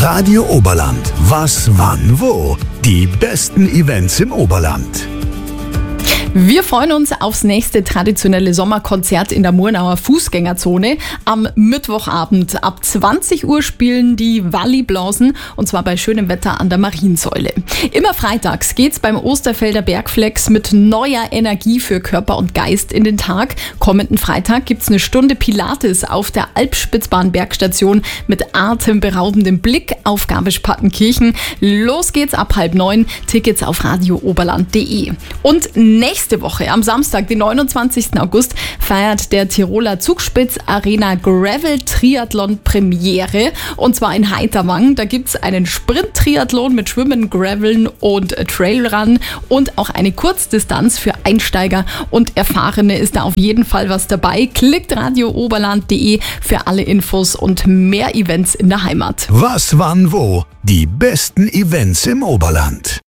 Radio Oberland. Was, wann, wo? Die besten Events im Oberland. Wir freuen uns aufs nächste traditionelle Sommerkonzert in der Murnauer Fußgängerzone. Am Mittwochabend ab 20 Uhr spielen die Walliblasen, und zwar bei schönem Wetter an der Mariensäule. Immer freitags geht's beim Osterfelder Bergflex mit neuer Energie für Körper und Geist in den Tag. Kommenden Freitag gibt's eine Stunde Pilates auf der Alpspitzbahn-Bergstation mit atemberaubendem Blick auf Garmisch-Partenkirchen. Los geht's ab 8:30. Tickets auf radiooberland.de. Und nächste Woche, am Samstag, den 29. August, feiert der Tiroler Zugspitz Arena Gravel Triathlon Premiere, und zwar in Heiterwang. Da gibt es einen Sprint-Triathlon mit Schwimmen, Graveln und Trailrun und auch eine Kurzdistanz für Einsteiger und Erfahrene ist da auf jeden Fall was dabei. Klickt radiooberland.de für alle Infos und mehr Events in der Heimat. Was, wann, wo? Die besten Events im Oberland.